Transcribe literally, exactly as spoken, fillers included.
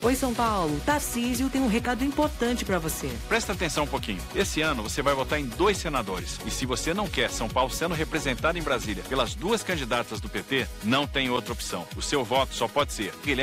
Oi, São Paulo. Tarcísio tem um recado importante para você. Presta atenção um pouquinho. Esse ano você vai votar em dois senadores. E se você não quer São Paulo sendo representado em Brasília pelas duas candidatas do P T, não tem outra opção. O seu voto só pode ser Guilherme